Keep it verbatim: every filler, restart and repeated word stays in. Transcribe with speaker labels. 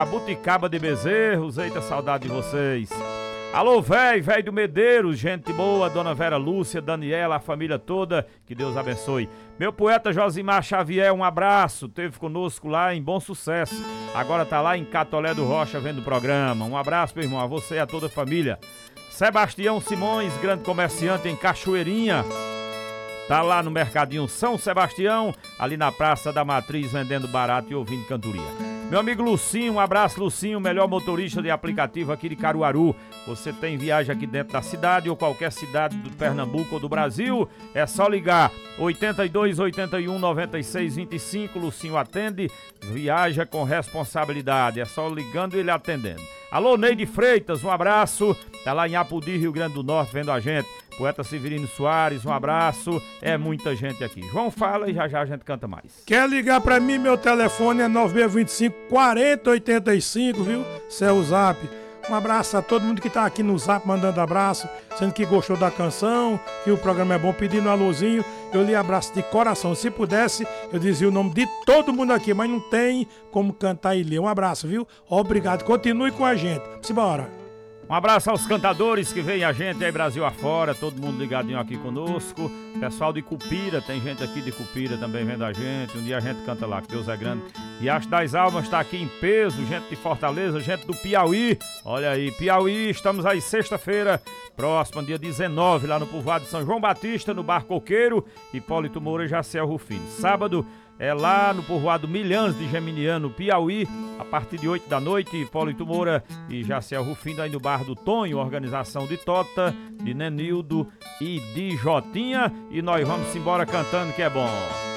Speaker 1: Buticaba de Bezerros, eita, saudade de vocês. Alô, velho, velho do Medeiros, gente boa, Dona Vera Lúcia, Daniela, a família toda, que Deus abençoe. Meu poeta Josimar Xavier, um abraço, teve conosco lá em Bom Sucesso, agora tá lá em Catolé do Rocha vendo o programa. Um abraço, meu irmão, a você e a toda a família. Sebastião Simões, grande comerciante em Cachoeirinha, tá lá no Mercadinho São Sebastião, ali na Praça da Matriz, vendendo barato e ouvindo cantoria. Meu amigo Lucinho, um abraço, Lucinho, melhor motorista de aplicativo aqui de Caruaru. Você tem viagem aqui dentro da cidade ou qualquer cidade do Pernambuco ou do Brasil, é só ligar oito dois oito um nove seis dois cinco, Lucinho atende, viaja com responsabilidade, é só ligando e ele atendendo. Alô, Neide Freitas, um abraço, tá lá em Apudi, Rio Grande do Norte, vendo a gente. Poeta Severino Soares, um abraço, é muita gente aqui. João fala e já já a gente canta mais.
Speaker 2: Quer ligar pra mim? Meu telefone é nove seis dois cinco, quatro zero oito cinco, viu? Esse é o Zap. Um abraço a todo mundo que tá aqui no Zap mandando abraço, sendo que gostou da canção, que o programa é bom, pedindo um alôzinho. Eu lhe abraço de coração. Se pudesse, eu dizia o nome de todo mundo aqui, mas não tem como cantar e ler. Um abraço, viu? Obrigado. Continue com a gente. Simbora.
Speaker 1: Um abraço aos cantadores que veem a gente aí Brasil afora, todo mundo ligadinho aqui conosco. Pessoal de Cupira, tem gente aqui de Cupira também vendo a gente. Um dia a gente canta lá, que Deus é grande. Riacho das Almas está aqui em peso, gente de Fortaleza, gente do Piauí. Olha aí, Piauí, estamos aí sexta-feira, próxima, dia dezenove, lá no povoado de São João Batista, no Bar Coqueiro, Hipólito Moura e Jaciel Rufino. Sábado é lá no povoado Milhães de Geminiano, Piauí, a partir de oito da noite, Hipólito Moura e Jaciel Rufino aí no Bar do Tonho, organização de Tota, de Nenildo e de Jotinha, e nós vamos embora cantando que é bom.